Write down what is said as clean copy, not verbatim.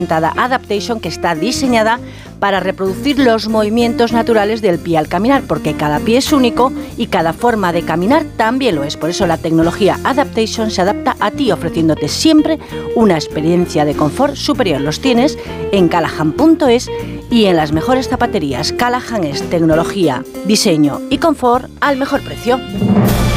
Adaptation, que está diseñada para reproducir los movimientos naturales del pie al caminar, porque cada pie es único y cada forma de caminar también lo es. Por eso la tecnología Adaptation se adapta a ti, ofreciéndote siempre una experiencia de confort superior. Los tienes en Callahan.es y en las mejores zapaterías. Callahan es tecnología, diseño y confort al mejor precio.